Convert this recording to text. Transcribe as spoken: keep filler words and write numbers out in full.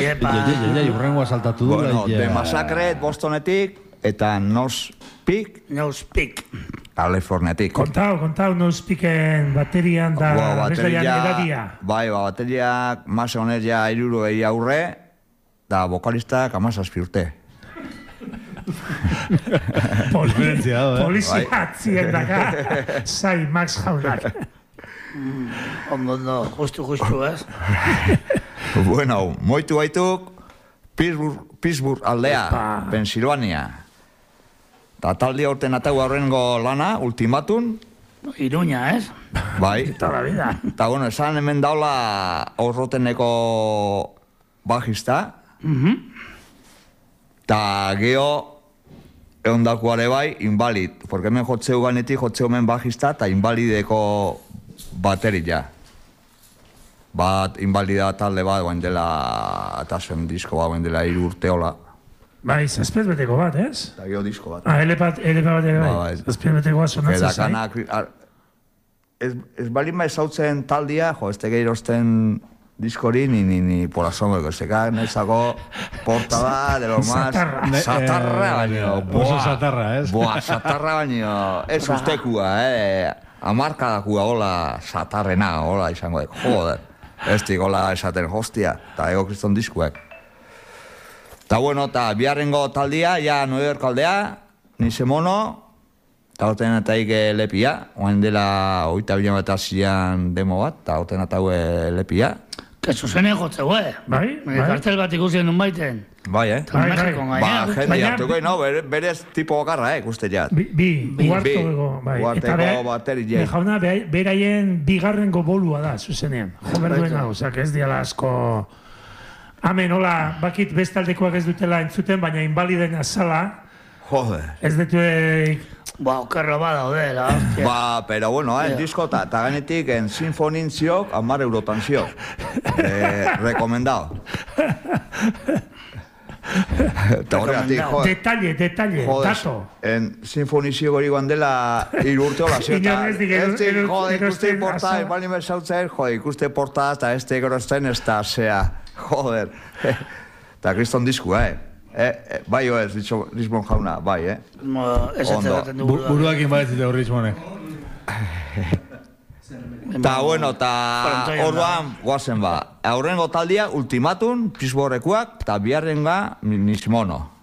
Iepa. Urrengoa saltatu du. Bueno, The Massacre, Bostonetik, eta No Speak. No Speak. Californiatik. Kontau, kontau, No Speaken baterian da bezlaian edadia. Bai, bateriak, masa honez ja iruro egi aurre, da vokalistak amazazpi urte. Polizia atzien daga, zai Max jaunak. Ondo, ondo, justu, justu, ez? Bueno, moitu baituk, Pittsburgh aldea, Pensilvania. Eta talde horten atau horrengo lana, ultimatun. Iruña, ez? Bai. Toda la vida. Eta, bueno, esan hemen daula horroteneko bajista. Eta geho, egon dakuare bai, invalid. Porque hemen jotzeu ganetik, jotzeu hemen bajista, eta invalideko baterik ja. Bat, invalida talde bat, guain dela, eta zen disko bat, guain dela hiru urte hola. Bai, zazpez beteko bat, ez? Eta geho disko bat. Ah, elepa bat ere bai. Zazpez beteko bat sonatzen zai. Ez balin bai zautzen taldia, jo, ez tege irosten diskori, ni, ni, ni, por asombro, ez teka, nezako portada, de lo más... Satarra baino. Oso satarra, ez? Boa, satarra baino. Ez ustekua, eh? Amarkadakua, hola, satarrena, hola, izango dek, joder. Ez dik, hola, esaten hostia, eta ego kriston diskuek. Eta bueno, eta biharrengo taldia, ja, New York aldea, nize mono, eta horten eta ike lepia, oain dela oita bilan bat azian demo bat, eta horten eta lepia. Kesu zene jotzeu, eh? Bai, bai. Kartel bat ikusien nun baiten. Bai, eh? Bai, Mexikon gaina. Ba, jende hartuko, no, berez tipo bakarra, eh, guzti jat. Bi, uarto ego, bai. Uarteko bateri jai. Jauna, beraien bigarrengo bolua da, zuzenean. Jo berduena, ozak ez diala asko... Hemen, hola, bakit bestaldekoak ez dutela entzuten, baina invaliden azala. Joder. Ez detuek... Ba, okerro bada, odela, hostia. Ba, pero bueno, eh, disko eta ganetik en sinfonin ziok, amar eurotan ziok. Rekomendao. Eta horregatik, joder. Detalle, detalle, dato. En sinfoni ziok hori guan dela irurte hola ziok. Inon ez dik, joder, ikuste porta, bali mesautzen, joder, ikuste porta, eta ez tek erosten ez da, zea, joder. Eta kriston diskua, eh. Eh, bai oez, Rismon jauna, bai, eh? Ez ateraten dugu. Buruakin badetzite hor Rismonek. Ta bueno, ta orduan guazen ba. Aurrengo taldia, ultimatun, Pittsburghekuak, eta biharrenga Nismono.